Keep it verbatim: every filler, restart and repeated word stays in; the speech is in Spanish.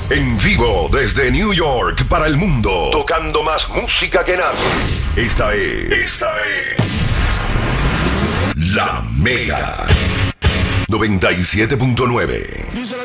En vivo desde New York para el mundo, tocando más música que nadie. Esta es, esta es La Mega noventa y siete punto nueve.